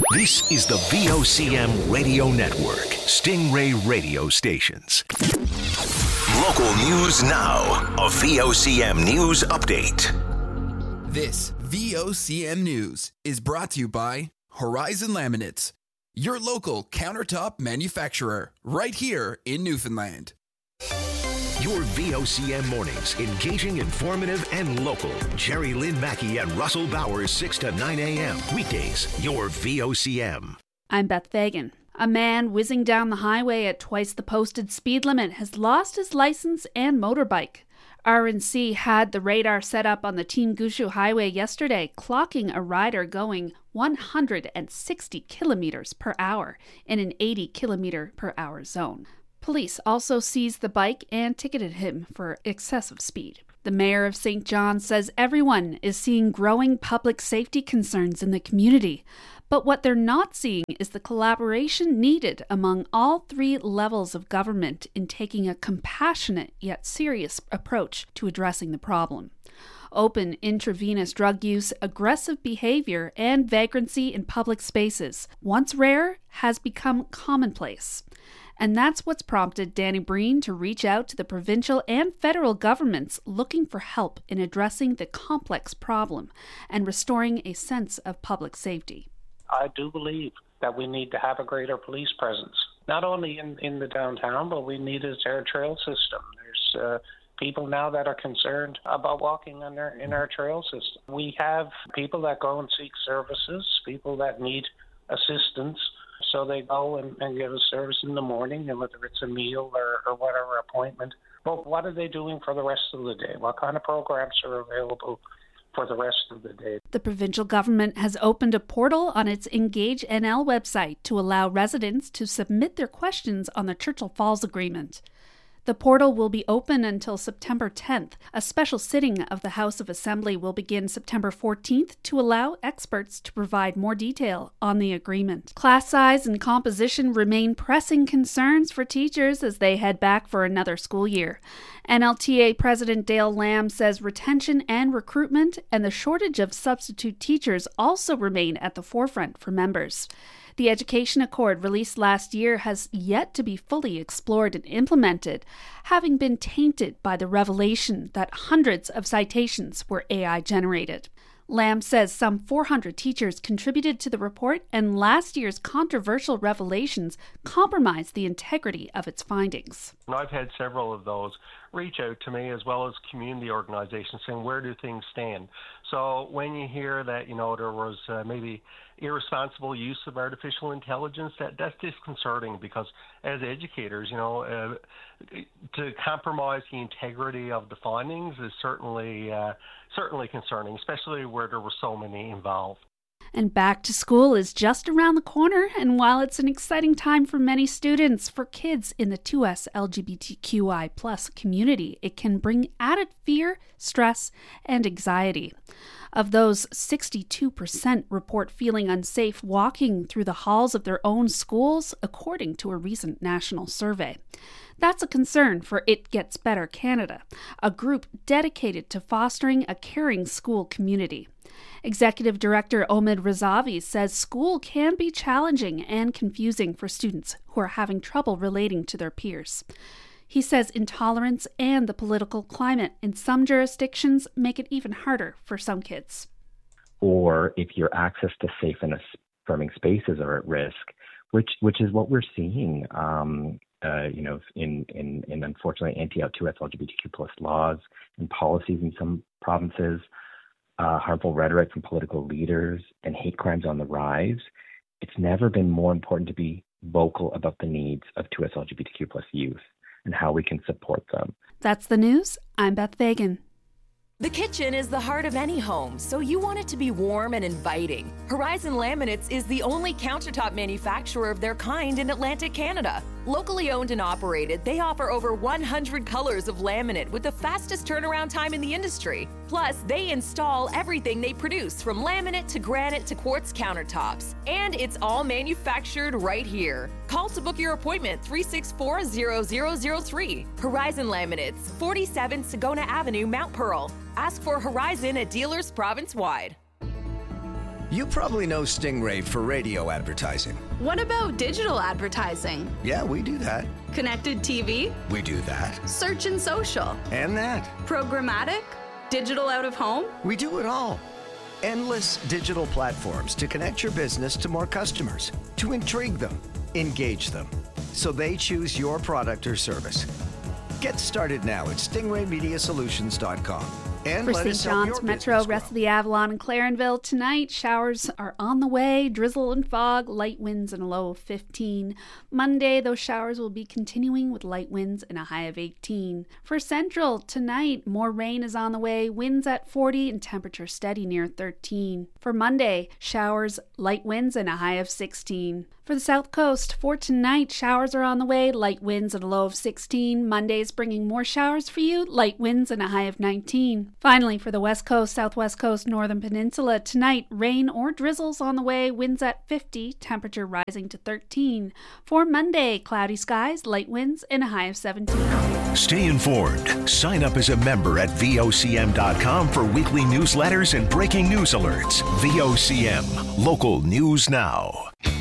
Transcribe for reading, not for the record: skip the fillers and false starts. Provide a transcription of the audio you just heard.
This is the VOCM Radio Network, Stingray Radio Stations. Local news now, a VOCM News Update. This VOCM News is brought to you by Horizon Laminates, your local countertop manufacturer, right here in Newfoundland. Your VOCM mornings, engaging, informative, and local. Jerry Lynn Mackey and Russell Bowers, 6 to 9 a.m. Weekdays, your VOCM. I'm Beth Fagan. A man whizzing down the highway at twice the posted speed limit has lost his license and motorbike. RNC had the radar set up on the Team Gushu Highway yesterday, clocking a rider going 160 kilometers per hour in an 80 kilometer per hour zone. Police also seized the bike and ticketed him for excessive speed. The mayor of St. John says everyone is seeing growing public safety concerns in the community, but what they're not seeing is the collaboration needed among all three levels of government in taking a compassionate yet serious approach to addressing the problem. Open intravenous drug use, aggressive behavior, and vagrancy in public spaces, once rare, has become commonplace. And that's what's prompted Danny Breen to reach out to the provincial and federal governments looking for help in addressing the complex problem and restoring a sense of public safety. I do believe that we need to have a greater police presence, not only in the downtown, but we need a trail system. There's people now that are concerned about walking in our trail system. We have people that go and seek services, people that need assistance. So they go and get a service in the morning, and whether it's a meal or whatever appointment. But what are they doing for the rest of the day? What kind of programs are available for the rest of the day? The provincial government has opened a portal on its Engage NL website to allow residents to submit their questions on the Churchill Falls Agreement. The portal will be open until September 10th. A special sitting of the House of Assembly will begin September 14th to allow experts to provide more detail on the agreement. Class size and composition remain pressing concerns for teachers as they head back for another school year. NLTA President Dale Lamb says retention and recruitment and the shortage of substitute teachers also remain at the forefront for members. The Education Accord released last year has yet to be fully explored and implemented, having been tainted by the revelation that hundreds of citations were AI-generated. Lamb says some 400 teachers contributed to the report, and last year's controversial revelations compromised the integrity of its findings. I've had several of those reach out to me, as well as community organizations, saying, where do things stand? So when you hear that, there was maybe irresponsible use of artificial intelligence, that's disconcerting, because as educators, to compromise the integrity of the findings is certainly concerning, especially where there were so many involved. And back to school is just around the corner, and while it's an exciting time for many students, for kids in the 2S LGBTQI plus community, it can bring added fear, stress, and anxiety. Of those, 62% report feeling unsafe walking through the halls of their own schools, according to a recent national survey. That's a concern for It Gets Better Canada, a group dedicated to fostering a caring school community. Executive Director Omid Razavi says school can be challenging and confusing for students who are having trouble relating to their peers. He says intolerance and the political climate in some jurisdictions make it even harder for some kids. Or if your access to safe and affirming spaces are at risk, which is what we're seeing, in unfortunately anti-2S LGBTQ plus laws and policies in some provinces, harmful rhetoric from political leaders, and hate crimes on the rise. It's never been more important to be vocal about the needs of 2S LGBTQ plus youth and how we can support them. That's the news. I'm Beth Fagan. The kitchen is the heart of any home, so you want it to be warm and inviting. Horizon Laminates is the only countertop manufacturer of their kind in Atlantic Canada. Locally owned and operated, they offer over 100 colors of laminate with the fastest turnaround time in the industry. Plus, they install everything they produce, from laminate to granite to quartz countertops. And it's all manufactured right here. Call to book your appointment, 364-0003. Horizon Laminates, 47 Sagona Avenue, Mount Pearl. Ask for Horizon at dealers province-wide. You probably know Stingray for radio advertising. What about digital advertising? Yeah, we do that. Connected TV? We do that. Search and social? And that. Programmatic? Digital out of home? We do it all. Endless digital platforms to connect your business to more customers, to intrigue them, engage them, so they choose your product or service. Get started now at stingraymediasolutions.com. And for St. John's Metro, rest of the Avalon and Clarenville tonight, showers are on the way, drizzle and fog, light winds and a low of 15. Monday, those showers will be continuing with light winds and a high of 18. For Central, tonight, more rain is on the way, winds at 40 and temperature steady near 13. For Monday, showers, light winds and a high of 16. For the South Coast, for tonight, showers are on the way, light winds and a low of 16. Monday's bringing more showers for you, light winds and a high of 19. Finally, for the West Coast, Southwest Coast, Northern Peninsula, tonight, rain or drizzles on the way, winds at 50, temperature rising to 13. For Monday, cloudy skies, light winds and a high of 17. Stay informed. Sign up as a member at VOCM.com for weekly newsletters and breaking news alerts. VOCM, local news now.